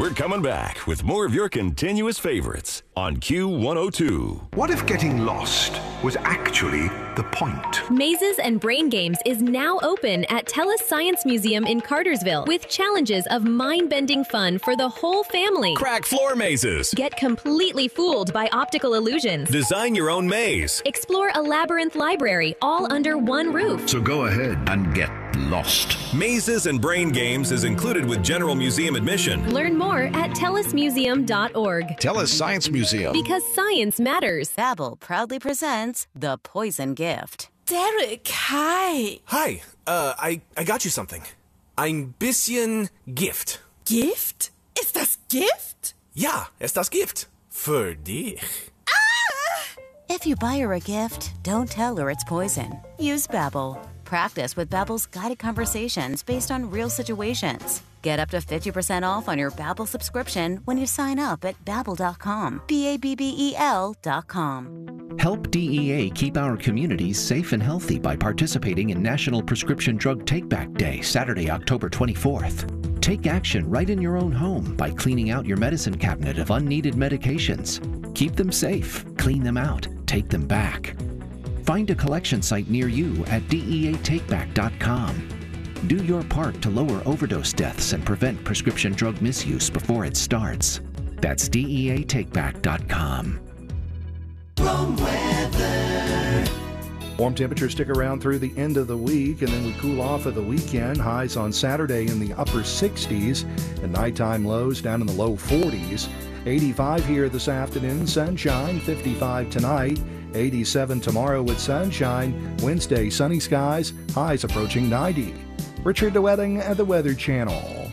We're coming back with more of your continuous favorites on Q102. What if getting lost was actually the point? Mazes and Brain Games is now open at TELUS Science Museum in Cartersville with challenges of mind-bending fun for the whole family. Crack floor mazes. Get completely fooled by optical illusions. Design your own maze. Explore a labyrinth library all under one roof. So go ahead and get lost. Mazes and Brain Games is included with general museum admission. Learn more at telusmuseum.org. TELUS Science Museum. Because science matters. Babbel proudly presents The Poison Gift. Derek, hi. Hi, I got you something. Ein bisschen Gift. Gift? Ist das Gift? Ja, es das Gift. Für dich. If you buy her a gift, don't tell her it's poison. Use Babbel. Practice with Babbel's guided conversations based on real situations. Get up to 50% off on your Babbel subscription when you sign up at Babbel.com. Babbel.com. Help DEA keep our communities safe and healthy by participating in National Prescription Drug Take-Back Day, Saturday, October 24th. Take action right in your own home by cleaning out your medicine cabinet of unneeded medications. Keep them safe, clean them out, take them back. Find a collection site near you at DEATakeback.com. Do your part to lower overdose deaths and prevent prescription drug misuse before it starts. That's DEATakeback.com. Warm temperatures stick around through the end of the week, and then we cool off at the weekend. Highs on Saturday in the upper 60s, and nighttime lows down in the low 40s. 85 here this afternoon, sunshine, 55 tonight, 87 tomorrow with sunshine. Wednesday, sunny skies, highs approaching 90. Richard DeWetting at the Weather Channel.